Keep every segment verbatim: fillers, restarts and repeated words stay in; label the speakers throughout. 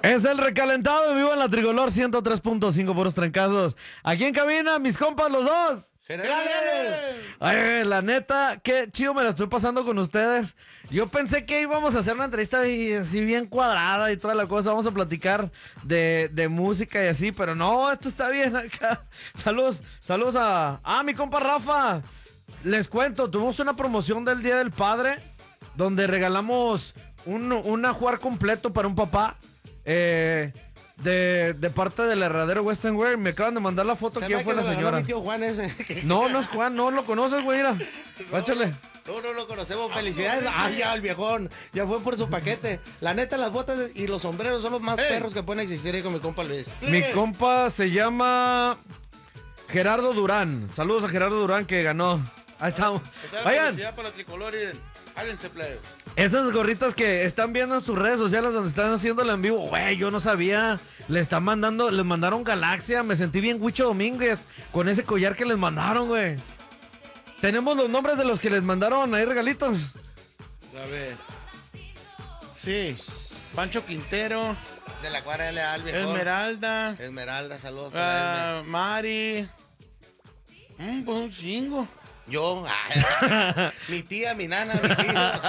Speaker 1: Es el recalentado en vivo en la Tricolor ciento tres punto cinco puros trancazos. Aquí en cabina, mis compas, los dos.
Speaker 2: ¡Generales!
Speaker 1: Ay, la neta, qué chido me la estoy pasando con ustedes. Yo pensé que íbamos a hacer una entrevista así bien cuadrada y toda la cosa. Vamos a platicar de, de música y así, pero no, esto está bien acá. Saludos, saludos a... Ah, mi compa Rafa. Les cuento, tuvimos una promoción del Día del Padre donde regalamos un, un ajuar completo para un papá. Eh... De, de parte del herradero Western Wear. Me acaban de mandar la foto. ¿Quién fue la señora?
Speaker 2: Mi tío Juan ese.
Speaker 1: No, no es Juan, no lo conoces, güey, mira. Páchale.
Speaker 2: No, no lo conocemos. Felicidades. Ah, ya, el viejón. Ya fue por su paquete. La neta, las botas y los sombreros son los más
Speaker 3: Hey.
Speaker 2: perros que pueden existir ahí con mi compa Luis.
Speaker 1: Mi compa se llama Gerardo Durán. Saludos a Gerardo Durán que ganó. Ahí estamos. Vayan.
Speaker 3: Para la tricolor, miren. Háganse, plebe.
Speaker 1: Esas gorritas que están viendo en sus redes sociales donde están haciéndolo en vivo, güey, yo no sabía. Le están mandando, les mandaron Galaxia. Me sentí bien Huicho Domínguez con ese collar que les mandaron, güey. Tenemos los nombres de los que les mandaron ahí regalitos.
Speaker 3: A ver. Sí. Pancho Quintero.
Speaker 2: De la cuadra L A, el viejón.
Speaker 3: Esmeralda.
Speaker 2: Esmeralda, saludos. para
Speaker 3: ah, Mari. Mm, pues un chingo.
Speaker 2: Yo, ay, mi tía, mi nana, mi tío.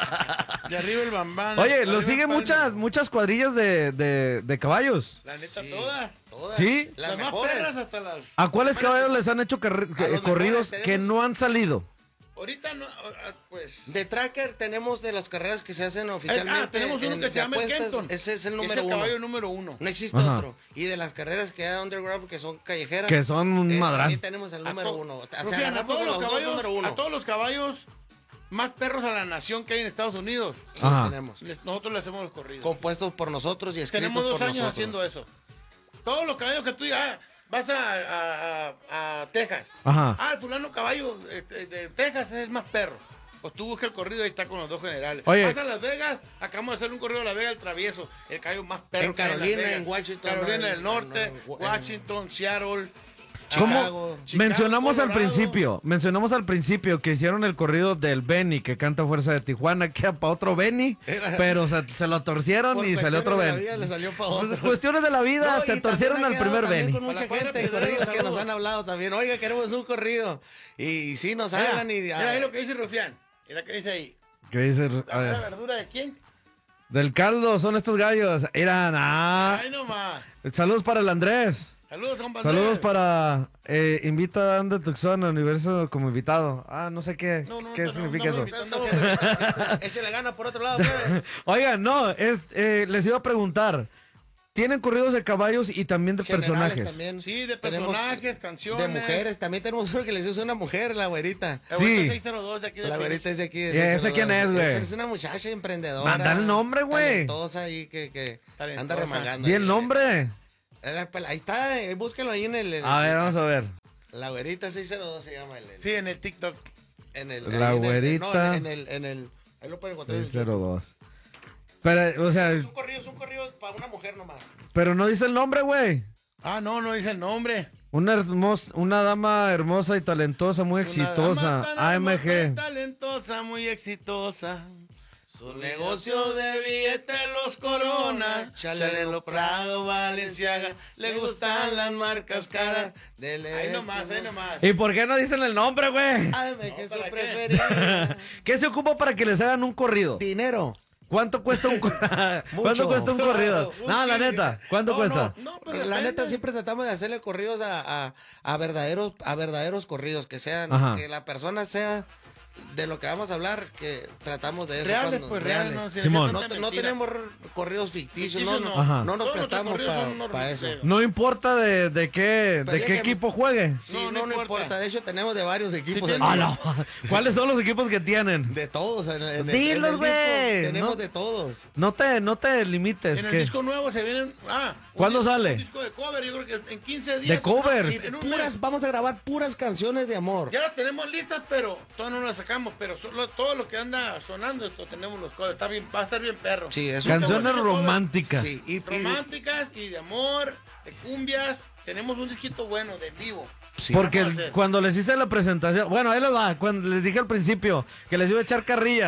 Speaker 3: De arriba el bambán.
Speaker 1: Oye,
Speaker 3: arriba
Speaker 1: lo
Speaker 3: el
Speaker 1: siguen
Speaker 3: Palma.
Speaker 1: muchas, muchas cuadrillas de, de, de caballos.
Speaker 3: La neta,
Speaker 2: Sí.
Speaker 3: todas.
Speaker 2: Todas.
Speaker 1: ¿Sí?
Speaker 2: Las,
Speaker 3: Las más
Speaker 2: mejores.
Speaker 3: perras hasta las...
Speaker 1: ¿A cuáles caballos les han hecho carri-
Speaker 2: A los
Speaker 1: corridos
Speaker 2: mejores
Speaker 1: que
Speaker 2: tenemos-
Speaker 1: no han salido?
Speaker 3: Ahorita no, ah, pues...
Speaker 2: De tracker tenemos de las carreras que se hacen oficialmente.
Speaker 3: ah, tenemos uno
Speaker 2: en-
Speaker 3: que se
Speaker 2: de
Speaker 3: llama el
Speaker 2: apuestas,
Speaker 3: Kenton.
Speaker 2: Ese es el
Speaker 3: Es
Speaker 2: número
Speaker 3: el
Speaker 2: uno.
Speaker 3: caballo número uno.
Speaker 2: No existe
Speaker 1: Ajá.
Speaker 2: otro. Y de las carreras que hay underground, que son callejeras.
Speaker 1: Que son un
Speaker 2: eh,
Speaker 1: madrán.
Speaker 2: también tenemos el
Speaker 3: A
Speaker 2: número
Speaker 3: to-
Speaker 2: uno. O sea,
Speaker 3: Rufián, a
Speaker 2: agarramos
Speaker 3: todos
Speaker 2: a
Speaker 3: los
Speaker 2: los dos
Speaker 3: caballos,
Speaker 2: número uno.
Speaker 3: a todos los caballos más perros a la nación que hay en Estados Unidos.
Speaker 2: Sí,
Speaker 1: Ajá.
Speaker 2: tenemos.
Speaker 3: Le- Nosotros le hacemos los corridos.
Speaker 2: Compuestos por nosotros y escritos
Speaker 3: Tenemos dos
Speaker 2: por
Speaker 3: años
Speaker 2: nosotros.
Speaker 3: haciendo eso. Todos los caballos que tú digas, ah, vas a, a, a- a Texas.
Speaker 1: Ajá.
Speaker 3: Ah, el fulano caballo este, de Texas es más perro. Pues tú busca el corrido y está con los dos generales.
Speaker 1: Oye.
Speaker 3: Vas a Las Vegas, acabamos de hacer un corrido a Las Vegas, el travieso. El caballo más perro.
Speaker 2: En
Speaker 3: que hay Las
Speaker 2: Carolina,
Speaker 3: Vegas.
Speaker 2: en Washington,
Speaker 3: Carolina
Speaker 2: no,
Speaker 3: del
Speaker 2: en-
Speaker 3: Norte,
Speaker 2: no, en-
Speaker 3: Washington, Seattle.
Speaker 1: ¿Cómo?
Speaker 2: Chicago.
Speaker 3: Chicago,
Speaker 1: mencionamos al
Speaker 3: Colorado.
Speaker 1: principio, mencionamos al principio que hicieron el corrido del Benny que canta Fuerza de Tijuana, que era para otro Benny,
Speaker 2: Era-
Speaker 1: pero se, se lo torcieron
Speaker 2: Por
Speaker 1: y salió otro
Speaker 2: cuestiones de la
Speaker 1: Benny.
Speaker 2: vida le salió para
Speaker 1: Pues,
Speaker 2: otro.
Speaker 1: Cuestiones de la vida,
Speaker 2: No,
Speaker 1: se
Speaker 2: y
Speaker 1: torcieron
Speaker 2: también
Speaker 1: al
Speaker 2: ha quedado
Speaker 1: primer
Speaker 2: también
Speaker 1: Benny.
Speaker 2: con mucha
Speaker 3: Para la
Speaker 2: gente,
Speaker 3: cuadra
Speaker 2: corridos
Speaker 3: Piedrero,
Speaker 2: que nos
Speaker 3: saludos.
Speaker 2: han hablado también. Oiga, queremos un corrido. Y, y sí, nos
Speaker 3: Mira,
Speaker 2: hablan y...
Speaker 3: mira ahí lo que dice Rufián. Mira que dice ahí.
Speaker 1: ¿Qué dice?
Speaker 3: ¿La
Speaker 1: A ver.
Speaker 3: verdura de quién?
Speaker 1: Del caldo, son estos gallos. Eran, ah.
Speaker 3: Ay, nomás.
Speaker 1: Saludos para el Andrés.
Speaker 3: Saludos, compa.
Speaker 1: Saludos para eh, invita a Ande Tucson al universo como invitado. Ah, no sé qué,
Speaker 3: No, no,
Speaker 1: qué
Speaker 3: no,
Speaker 1: significa
Speaker 3: no,
Speaker 1: eso.
Speaker 3: no, invitando gente.
Speaker 2: Échale gana por otro lado, plebe.
Speaker 1: Oigan, no, es, eh, les iba a preguntar. Tienen corridos de caballos y también de
Speaker 2: Generales
Speaker 1: personajes.
Speaker 2: también.
Speaker 3: Sí, de
Speaker 2: Tenemos
Speaker 3: personajes, canciones.
Speaker 2: De mujeres. También tenemos uno que les hizo una mujer, la güerita.
Speaker 3: La
Speaker 1: Sí.
Speaker 3: güerita seiscientos dos de aquí de
Speaker 2: La
Speaker 3: Phoenix.
Speaker 2: güerita es de aquí. De
Speaker 1: ¿Y esa
Speaker 2: Cicero
Speaker 1: quién
Speaker 2: dos.
Speaker 1: es, güey?
Speaker 2: Esa Es una muchacha emprendedora.
Speaker 1: Manda el nombre, güey.
Speaker 2: Talentosa ahí que, que anda
Speaker 3: Talentosa.
Speaker 2: remangando.
Speaker 1: ¿Y
Speaker 2: ahí.
Speaker 1: el nombre?
Speaker 2: Era- Ahí está, eh, búsquenlo ahí en el... en
Speaker 1: A
Speaker 2: el-
Speaker 1: ver, vamos a ver.
Speaker 2: La güerita seiscientos dos se llama el... el-
Speaker 3: Sí, en el TikTok.
Speaker 2: en el
Speaker 1: La
Speaker 2: ahí en el-
Speaker 1: güerita.
Speaker 2: no, en el, en el... Ahí lo pueden encontrar. en el-
Speaker 1: seiscientos dos. Pero, o sea,
Speaker 2: Es un corrido, es un corrido para una mujer nomás.
Speaker 1: pero no dice el nombre, güey.
Speaker 3: Ah, no, no dice el nombre.
Speaker 1: Una, hermos- una dama hermosa y talentosa, muy
Speaker 3: Es una
Speaker 1: exitosa.
Speaker 3: dama tan
Speaker 1: A M
Speaker 3: hermosa y
Speaker 1: G.
Speaker 3: talentosa, muy exitosa.
Speaker 2: Su negocio de billetes los corona.
Speaker 3: Chaleno Prado, Valenciaga. Le gustan las marcas caras.
Speaker 2: Dele
Speaker 3: Ahí nomás, ahí nomás.
Speaker 1: ¿Y por qué no dicen el nombre, güey?
Speaker 2: Ay, me que
Speaker 3: No,
Speaker 2: su
Speaker 3: ¿para qué?
Speaker 2: preferida.
Speaker 1: ¿Qué se ocupa para que les hagan un corrido?
Speaker 2: Dinero.
Speaker 1: ¿Cuánto cuesta un, cor- ¿Cuánto
Speaker 2: Mucho.
Speaker 1: cuesta un corrido?
Speaker 2: Un
Speaker 1: No, la
Speaker 2: chingue.
Speaker 1: neta, ¿cuánto
Speaker 2: No,
Speaker 1: cuesta?
Speaker 3: No, pues
Speaker 2: La
Speaker 3: depende.
Speaker 2: neta siempre tratamos de hacerle corridos a, a, a verdaderos a verdaderos corridos que sean
Speaker 1: Ajá.
Speaker 2: que la persona sea de lo que vamos a hablar, que tratamos de eso
Speaker 3: Reales,
Speaker 2: cuando-
Speaker 3: pues reales. No, sin
Speaker 1: Simón.
Speaker 3: hacer
Speaker 2: No,
Speaker 3: tanta
Speaker 2: no
Speaker 3: mentira.
Speaker 2: tenemos r- corridos ficticios, no,
Speaker 3: Ficticios
Speaker 2: no,
Speaker 1: Ajá.
Speaker 2: no nos
Speaker 3: Todos nuestros
Speaker 2: prestamos
Speaker 3: corridos son
Speaker 2: para
Speaker 3: unos
Speaker 2: eso.
Speaker 3: ricos.
Speaker 1: No importa de, de qué,
Speaker 2: Pues
Speaker 1: de
Speaker 2: ya
Speaker 1: qué
Speaker 2: que-
Speaker 1: equipo juegue.
Speaker 2: Sí,
Speaker 3: No,
Speaker 2: no,
Speaker 3: no
Speaker 2: no importa.
Speaker 3: importa.
Speaker 2: De hecho, tenemos de varios equipos.
Speaker 3: Sí,
Speaker 2: en-
Speaker 1: Ah, no. ¿Cuáles son los equipos que tienen?
Speaker 2: De todos. En, en el- en el
Speaker 1: Dilos,
Speaker 2: disco
Speaker 1: güey.
Speaker 2: Tenemos
Speaker 1: No.
Speaker 2: de todos.
Speaker 1: No te, no te limites.
Speaker 3: En el
Speaker 1: que-
Speaker 3: disco nuevo se vienen. Ah, un
Speaker 1: ¿Cuándo
Speaker 3: disco-
Speaker 1: sale?
Speaker 3: Un disco de cover, yo creo que en quince días.
Speaker 1: De covers.
Speaker 2: Sí,
Speaker 3: En un
Speaker 2: puras,
Speaker 3: mes.
Speaker 2: vamos a grabar puras canciones de amor.
Speaker 3: Ya las tenemos listas, pero todavía no las sacamos. Pero solo- todo lo que anda sonando, esto tenemos los covers. Está bien, va a estar bien perro.
Speaker 2: Sí, eso.
Speaker 1: Canciones
Speaker 3: Ese cover.
Speaker 1: románticas.
Speaker 2: Sí, y, y-
Speaker 3: Románticas y de amor, de cumbias. Tenemos un disquito bueno, de en vivo.
Speaker 2: sí.
Speaker 1: Porque
Speaker 3: vamos a hacer.
Speaker 1: cuando les hice la presentación, bueno, ahí les va, cuando les dije al principio que les iba a echar carrilla,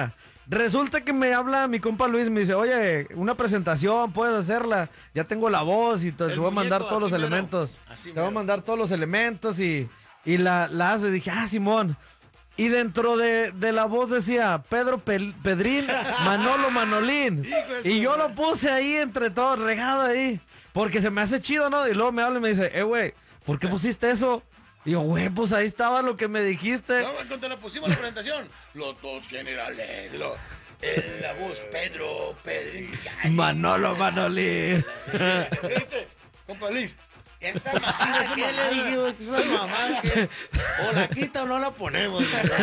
Speaker 1: Resulta que me habla mi compa Luis, me dice, oye, una presentación, puedes hacerla. Ya tengo la voz y te, te voy a mandar
Speaker 3: muñeco,
Speaker 1: todos los
Speaker 3: así mero.
Speaker 1: elementos.
Speaker 3: Así
Speaker 1: Te voy a
Speaker 3: mero.
Speaker 1: mandar todos los elementos y, y la, la hace. Dije, ah, Simón. Y dentro de, de la voz decía Pedro Pel- Pedrín, Manolo Manolín.
Speaker 3: Hijo de
Speaker 1: Y
Speaker 3: su
Speaker 1: yo lo
Speaker 3: madre.
Speaker 1: puse ahí entre todos, regado ahí. Porque se me hace chido, ¿no? Y luego me habla y me dice, eh, güey, ¿por qué pusiste eso? Y yo, güey, pues ahí estaba lo que me dijiste.
Speaker 3: No, cuando te la pusimos en la presentación, los dos generales, lo- eh, la voz Pedro, Pedro.
Speaker 1: Manolo Manolín.
Speaker 3: ¿Viste? Compa Luis.
Speaker 2: Esa mamada, ¿qué le dijimos? Esa mamada, ¿qué? O la quita o no la ponemos.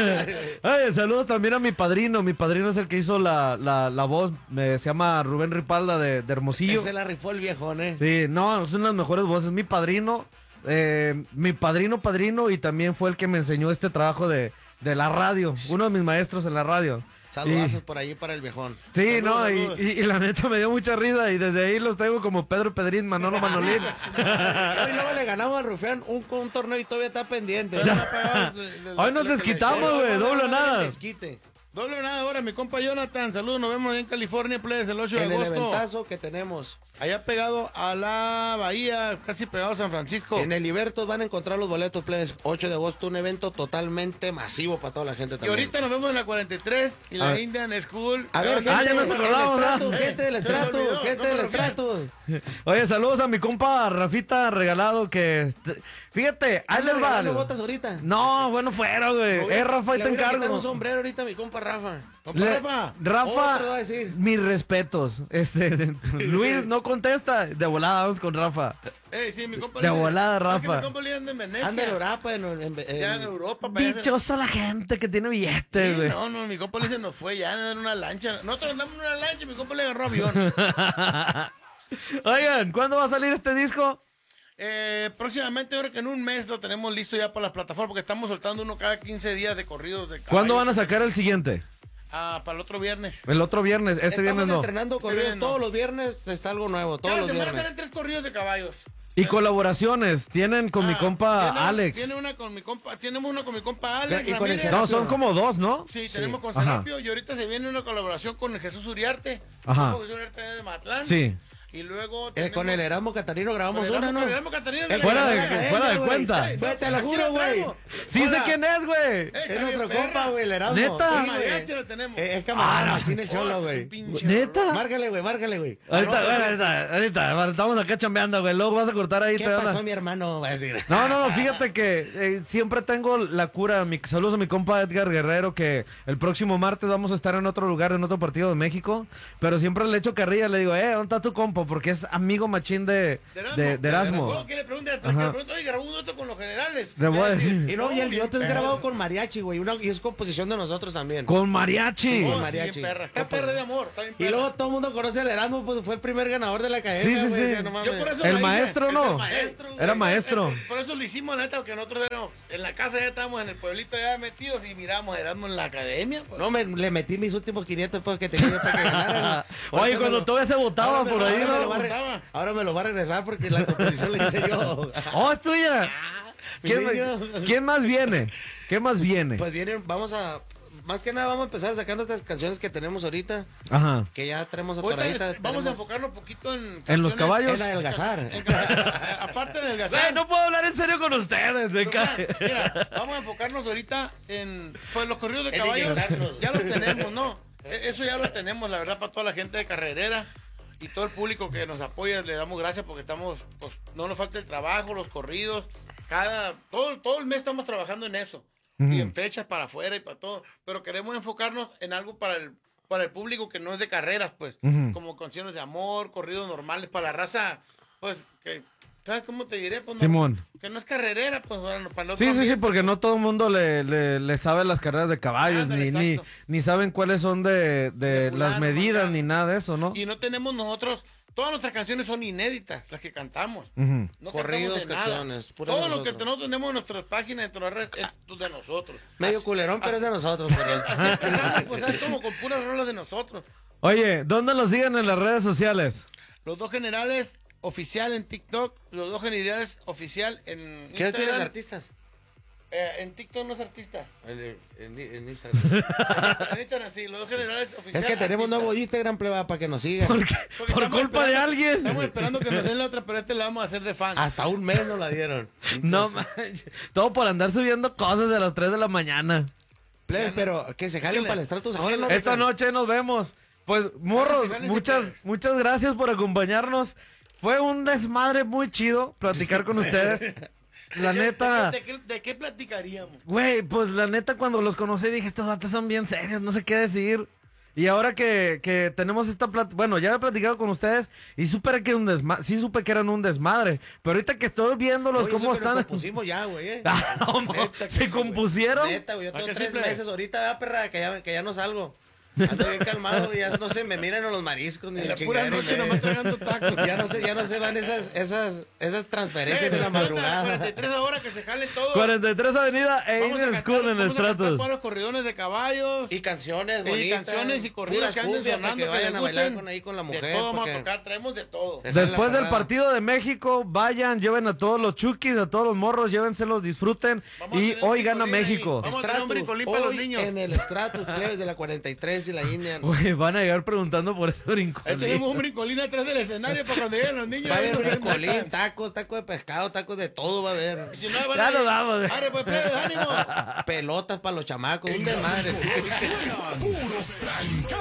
Speaker 1: Ay, saludos también a mi padrino. Mi padrino es el que hizo la, la, la voz. Me, se llama Rubén Ripalda de, de Hermosillo.
Speaker 2: Ese la rifó el viejón, ¿eh?
Speaker 1: Sí, no, son las mejores voces. Mi padrino, eh, mi padrino padrino y también fue el que me enseñó este trabajo de, de la radio. Uno de mis maestros en la radio.
Speaker 2: Saludazos
Speaker 1: Y-
Speaker 2: por ahí para el viejón.
Speaker 1: Sí,
Speaker 3: Saludos,
Speaker 1: no, y,
Speaker 3: saludos.
Speaker 1: y- y la neta me dio mucha risa y desde ahí los traigo como Pedro Pedrín, Manolo Manolín.
Speaker 2: Y luego le ganamos al Rufián un, un torneo y todavía está pendiente.
Speaker 3: Todavía no ha pagado el- el-
Speaker 1: Hoy nos
Speaker 3: el- el-
Speaker 1: desquitamos,
Speaker 3: el-
Speaker 1: güey, doble o nada.
Speaker 2: Desquite.
Speaker 3: Doble o nada ahora, mi compa Jonathan. Saludos, nos vemos en California, Players, el ocho de
Speaker 2: En el
Speaker 3: agosto.
Speaker 2: eventazo que tenemos.
Speaker 3: Allá pegado a la bahía, casi pegado a San Francisco.
Speaker 2: En el Libertos van a encontrar los boletos, plebes. ocho de agosto, un evento totalmente masivo para toda la gente
Speaker 3: Y
Speaker 2: también.
Speaker 3: ahorita nos vemos en la cuarenta y tres y la
Speaker 1: Ah.
Speaker 3: Indian School.
Speaker 2: A ver, gente,
Speaker 1: Ah, ya nos
Speaker 2: del
Speaker 1: acordamos,
Speaker 2: estrato,
Speaker 1: ¿ah?
Speaker 2: gente del
Speaker 3: Se me
Speaker 2: estrato,
Speaker 3: olvidó,
Speaker 2: gente
Speaker 3: ¿cómo
Speaker 2: del
Speaker 3: lo
Speaker 2: estrato.
Speaker 1: Oye, saludos a mi compa Rafita Regalado que... Fíjate, ahí les va.
Speaker 2: regalando botas ahorita.
Speaker 1: No, bueno, fuera, güey. Eh, Rafa, ahí
Speaker 2: Le
Speaker 1: te
Speaker 2: voy a quitar
Speaker 1: encargo.
Speaker 2: un sombrero ahorita a mi compa Rafa.
Speaker 3: Compa
Speaker 1: Le-
Speaker 3: Rafa.
Speaker 1: Rafa,
Speaker 2: Otro va a decir.
Speaker 1: mis respetos. Este, Luis no contesta. De volada, vamos con Rafa.
Speaker 3: Ey, sí, mi compa
Speaker 1: De
Speaker 3: Luis-
Speaker 1: volada,
Speaker 3: Ah, que
Speaker 1: Rafa.
Speaker 3: Mi compa Luis anda en Venecia.
Speaker 2: Anda en Europa, en, en- en-
Speaker 3: Ya en Europa. para allá se-
Speaker 1: Dichosa la gente que tiene billetes,
Speaker 3: Sí,
Speaker 1: güey.
Speaker 3: no, no, mi compa Luis se nos fue ya en una lancha. Nosotros andamos en una lancha y mi compa le agarró avión.
Speaker 1: Oigan, ¿cuándo va a salir este disco?
Speaker 3: Eh, próximamente, ahora que en un mes lo tenemos listo ya para las plataformas, porque estamos soltando uno cada quince días de corridos de caballo.
Speaker 1: ¿Cuándo van a sacar el siguiente?
Speaker 3: Ah, para el otro viernes.
Speaker 1: El otro viernes, este
Speaker 2: Estamos
Speaker 1: viernes no.
Speaker 2: entrenando
Speaker 3: Este
Speaker 2: corridos
Speaker 3: viernes no.
Speaker 2: todos los viernes, está algo nuevo, todos
Speaker 3: Cada
Speaker 2: los
Speaker 3: semana
Speaker 2: viernes.
Speaker 3: salen tres corridos de caballos.
Speaker 1: Y colaboraciones, tienen con mi
Speaker 3: Ah,
Speaker 1: compa
Speaker 3: tiene-
Speaker 1: Alex.
Speaker 3: Tiene una con mi compa, tenemos una con mi compa Alex.
Speaker 2: Y con el
Speaker 3: Ramírez.
Speaker 1: No, son como dos, ¿no?
Speaker 3: Sí,
Speaker 2: Sí.
Speaker 3: tenemos con
Speaker 1: Ajá.
Speaker 3: Serapio y ahorita se viene una colaboración con Jesús Uriarte.
Speaker 1: Ajá.
Speaker 3: Jesús Uriarte de Matlán.
Speaker 1: Sí.
Speaker 3: Y luego
Speaker 2: Eh,
Speaker 3: tenemos-
Speaker 2: con el Erasmo Catarino grabamos
Speaker 3: con el
Speaker 2: una,
Speaker 3: Erasmo-
Speaker 2: ¿no?
Speaker 3: con el Erasmo Catarino
Speaker 2: El
Speaker 1: Fuera de-
Speaker 2: la academia,
Speaker 1: fuera de
Speaker 2: güey.
Speaker 1: cuenta.
Speaker 3: Ey,
Speaker 2: Güey, te lo
Speaker 3: aquí
Speaker 2: juro,
Speaker 3: lo
Speaker 2: güey.
Speaker 3: traigo.
Speaker 1: Sí sé
Speaker 2: Hola.
Speaker 1: quién es, güey.
Speaker 3: Eh,
Speaker 2: Es
Speaker 3: está
Speaker 2: nuestro
Speaker 3: bien
Speaker 2: compa,
Speaker 3: perra.
Speaker 2: güey, el Erasmo.
Speaker 1: ¿Neta?
Speaker 2: Sí,
Speaker 3: Ah,
Speaker 2: güey.
Speaker 3: mariachi lo tenemos.
Speaker 2: Eh, es camarada,
Speaker 1: Ah,
Speaker 2: machín el
Speaker 3: Oh,
Speaker 2: cholo,
Speaker 3: es
Speaker 2: güey.
Speaker 3: un pinche
Speaker 1: ¿Neta?
Speaker 3: rollo.
Speaker 2: Márcale, güey, márcale, güey.
Speaker 1: Ahorita,
Speaker 2: No,
Speaker 1: bueno, ahorita, ahorita, bueno, estamos acá chambeando, güey. Luego vas a cortar ahí.
Speaker 2: ¿Qué
Speaker 1: te van a-
Speaker 2: pasó, mi hermano? Va a decir.
Speaker 1: No, no, no, fíjate que eh, siempre tengo la cura. Mi, saludos a mi compa Edgar Guerrero, que el próximo martes vamos a estar en otro lugar, en otro partido de México. Pero siempre le echo carrilla, le digo, eh, ¿dónde está tu compa? Porque es amigo machín de,
Speaker 3: De Erasmo.
Speaker 1: de, de Erasmo.
Speaker 3: Oh, ¿qué le pregunta? Que
Speaker 1: Ajá.
Speaker 3: le pregunta, oye, grabó un dueto con los generales.
Speaker 1: Le voy a
Speaker 3: Eh,
Speaker 1: decir.
Speaker 2: Y no, y el
Speaker 3: bien
Speaker 2: Yoto es
Speaker 3: perra.
Speaker 2: grabado con mariachi, güey. una- Y es composición de nosotros también.
Speaker 1: Con mariachi.
Speaker 2: Sí,
Speaker 3: Oh,
Speaker 2: con
Speaker 3: sí,
Speaker 2: mariachi.
Speaker 3: bien perra. Está
Speaker 2: ¿Qué pasó?
Speaker 3: perra de amor. Está bien
Speaker 2: Y
Speaker 3: perra.
Speaker 2: luego todo el mundo conoce al Erasmo, pues fue el primer ganador de la academia.
Speaker 1: Sí, sí,
Speaker 2: güey,
Speaker 1: sí.
Speaker 2: decía, no mames.
Speaker 3: Yo por eso
Speaker 1: El
Speaker 3: lo hice.
Speaker 1: maestro,
Speaker 3: Es
Speaker 1: ¿no?
Speaker 3: el maestro, güey.
Speaker 1: Era maestro.
Speaker 3: Eh, eh, Por eso lo hicimos, la neta, porque nosotros éramos en la casa, ya estábamos en el pueblito ya metidos y miramos a Erasmo en la academia. Pues.
Speaker 2: No, me, le metí mis últimos quinientos pesos que tenía yo para que ganara.
Speaker 1: Oye,
Speaker 2: Ahorita
Speaker 1: cuando
Speaker 2: me lo-
Speaker 1: todavía se votaba
Speaker 2: ahora me
Speaker 1: por
Speaker 2: lo-
Speaker 1: ahí,
Speaker 2: ahora me lo
Speaker 1: ¿no?
Speaker 2: va a re-
Speaker 3: Votaba.
Speaker 2: Ahora me lo va a regresar porque la composición la hice yo.
Speaker 1: Oh, es tuya.
Speaker 2: mi
Speaker 1: ¿Quién,
Speaker 2: niño.
Speaker 1: ¿Quién más viene? ¿Qué más viene?
Speaker 2: Pues vienen, vamos a... Más que nada vamos a empezar a sacar nuestras canciones que tenemos ahorita,
Speaker 1: Ajá.
Speaker 2: que ya tenemos
Speaker 3: Ahorita
Speaker 2: atoradita.
Speaker 3: vamos a
Speaker 2: tenemos-
Speaker 3: enfocarnos un poquito en...
Speaker 1: ¿En los
Speaker 3: canciones-
Speaker 1: caballos?
Speaker 2: En adelgazar.
Speaker 3: en ca- Aparte del
Speaker 1: Güey,
Speaker 3: gasar.
Speaker 1: no puedo hablar en serio con ustedes, me cae.
Speaker 3: Mira, vamos a enfocarnos ahorita en pues, los corridos de
Speaker 2: En
Speaker 3: caballos.
Speaker 2: inyectarnos.
Speaker 3: Ya los tenemos, ¿no? E- Eso ya lo tenemos, la verdad, para toda la gente de carrerera y todo el público que nos apoya. Le damos gracias porque estamos, pues, no nos falta el trabajo, los corridos. Cada, todo, todo el mes estamos trabajando en eso. Y en fechas para afuera y para todo. Pero queremos enfocarnos en algo para el, para el público que no es de carreras, pues.
Speaker 1: Ujú.
Speaker 3: Como canciones de amor, corridos normales para la raza, pues, que... ¿Sabes cómo te diré? Pues, no-
Speaker 1: Simón.
Speaker 3: que no es carrerera, pues, bueno, para el otro
Speaker 1: Sí, sí, sí,
Speaker 3: ambiente,
Speaker 1: porque
Speaker 3: pues.
Speaker 1: no todo el mundo le, le, le sabe las carreras de caballos,
Speaker 3: Ándale,
Speaker 1: ni, ni,
Speaker 3: exacto.
Speaker 1: ni saben cuáles son de, de,
Speaker 3: De fulano,
Speaker 1: las medidas,
Speaker 3: mangano.
Speaker 1: ni nada de eso, ¿no?
Speaker 3: Y no tenemos nosotros, todas nuestras canciones son inéditas, las que cantamos.
Speaker 1: Ujú.
Speaker 3: No
Speaker 2: Corridos,
Speaker 3: cantamos de nada.
Speaker 2: canciones, puras
Speaker 3: Todo
Speaker 2: de
Speaker 3: lo que
Speaker 2: nosotros.
Speaker 3: nosotros tenemos en nuestras páginas, en nuestras redes, es de nosotros.
Speaker 2: Medio
Speaker 3: Así-
Speaker 2: culerón, pero es
Speaker 3: así-
Speaker 2: de nosotros. pero-
Speaker 3: Así empezamos, pues, es como con puras rolas de nosotros.
Speaker 1: Oye, ¿dónde los siguen en las redes sociales?
Speaker 3: Los dos generales oficial en TikTok, los dos generales oficial en
Speaker 2: ¿Quiénes tienes
Speaker 3: Instagram.
Speaker 2: artistas?
Speaker 3: Eh, en TikTok no es artista.
Speaker 2: En, en- en Instagram.
Speaker 3: En Instagram sí, los dos generales
Speaker 2: Es
Speaker 3: oficiales.
Speaker 2: que tenemos
Speaker 3: artistas.
Speaker 2: nuevo Instagram, pleba, para que nos sigan.
Speaker 1: Porque-
Speaker 3: Porque
Speaker 1: por
Speaker 3: estamos
Speaker 1: culpa de
Speaker 3: esperando-
Speaker 1: alguien.
Speaker 3: Estamos esperando que nos den la otra, pero este la vamos a hacer de fans.
Speaker 2: Hasta un mes nos la dieron.
Speaker 1: No,
Speaker 2: Entonces,
Speaker 1: manches. Todo por andar subiendo cosas a las tres de la mañana.
Speaker 2: plebe, pero que se jalen
Speaker 3: Síguele.
Speaker 2: para el Stratus ahora, ¿no?
Speaker 1: Esta noche nos vemos. Pues, morros,
Speaker 3: Jálese,
Speaker 1: muchas,
Speaker 3: jálese.
Speaker 1: muchas gracias por acompañarnos. Fue un desmadre muy chido platicar con ustedes. La
Speaker 3: ¿De qué-
Speaker 1: neta,
Speaker 3: ¿De qué, de qué- de qué platicaríamos?
Speaker 1: güey, pues la neta cuando los conocí dije, estos vatos son bien serios, no sé qué decir. Y ahora que, que tenemos esta plática, bueno, ya he platicado con ustedes y supe que un desma sí supe que eran un desmadre. Pero ahorita que estoy viéndolos
Speaker 2: Oye,
Speaker 1: cómo
Speaker 2: eso que nos
Speaker 1: están.
Speaker 2: compusimos ya, güey. eh.
Speaker 1: Ah, no, no,
Speaker 2: Neta que
Speaker 1: se
Speaker 2: sí, güey.
Speaker 1: compusieron.
Speaker 2: Neta, güey, yo
Speaker 3: ¿A
Speaker 2: tengo
Speaker 3: qué
Speaker 2: tres
Speaker 3: simple?
Speaker 2: meses ahorita, ¿verdad, perra? Que ya, que ya no salgo. Ando bien calmado, güey, ya no se me miran los mariscos ni
Speaker 3: En
Speaker 2: de
Speaker 3: la pura
Speaker 2: chingadera y
Speaker 3: noche
Speaker 2: media.
Speaker 3: nomás tragando tacos.
Speaker 2: Ya no se, ya no se van esas, esas, esas transferencias de la
Speaker 3: cuarenta,
Speaker 2: madrugada.
Speaker 3: cuarenta y tres horas que se jalen todos.
Speaker 1: cuarenta y tres Avenida e
Speaker 3: Vamos a
Speaker 1: Eden
Speaker 3: cantar-
Speaker 1: School en
Speaker 3: vamos a cantar
Speaker 1: Stratos.
Speaker 3: puros corridones de caballos.
Speaker 2: Y canciones
Speaker 3: Y
Speaker 2: bonitas.
Speaker 3: canciones y corridos
Speaker 2: puras
Speaker 3: que anden
Speaker 2: cumbias para
Speaker 3: sonando,
Speaker 2: que vayan
Speaker 3: les
Speaker 2: a bailar
Speaker 3: gusten.
Speaker 2: con ahí con la mujer.
Speaker 3: De todo vamos a
Speaker 2: porque-
Speaker 3: tocar, traemos de todo.
Speaker 2: Dejarle
Speaker 1: Después
Speaker 2: la
Speaker 1: del
Speaker 2: parrada.
Speaker 1: partido de México, vayan, lleven a todos los chukis, a todos los morros, llévenselos, disfruten
Speaker 3: Vamos a
Speaker 1: y
Speaker 3: tener
Speaker 1: hoy
Speaker 3: un
Speaker 1: gana
Speaker 3: brincolín ahí.
Speaker 1: México.
Speaker 3: Vamos a tener un
Speaker 2: Stratus,
Speaker 3: brincolín para los
Speaker 2: hoy
Speaker 3: niños.
Speaker 2: en el Stratus, plebes de la cuarenta y tres y la Indian.
Speaker 1: Güey, van a llegar preguntando por ese
Speaker 3: Ahí
Speaker 1: brincolín.
Speaker 3: tenemos un brincolín atrás del escenario para cuando lleguen los niños.
Speaker 2: Va a
Speaker 3: ahí
Speaker 2: haber
Speaker 3: nos den
Speaker 2: brincolín,
Speaker 3: metas.
Speaker 2: tacos, tacos de pescado, tacos de todo va a haber.
Speaker 3: Y si no, van
Speaker 1: Ya
Speaker 3: a-
Speaker 1: nos vamos, güey.
Speaker 3: Arre, pues, plebes, ánimo.
Speaker 2: Pelotas para los chamacos, un desmadre.
Speaker 4: Puros trancados.